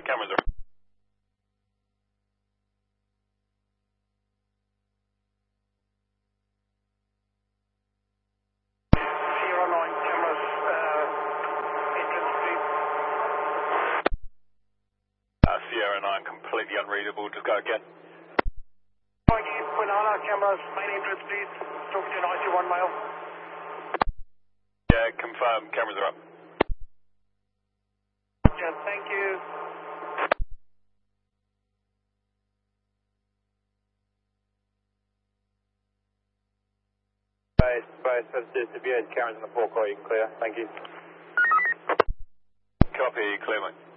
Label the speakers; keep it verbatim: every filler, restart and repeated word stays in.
Speaker 1: cameras are...
Speaker 2: Sierra nine cameras, uh, entrance street.
Speaker 1: Uh, Sierra nine, completely unreadable. Just go again.
Speaker 2: Mikey, Quinala cameras, main entrance street. Talking to ninety-one mile.
Speaker 1: Yeah, confirm. Cameras are up.
Speaker 2: Yeah, thank you.
Speaker 3: Base, base, sensitive to V eight cameras in the forecourt, you can clear. Thank you.
Speaker 1: Copy, clear, mate.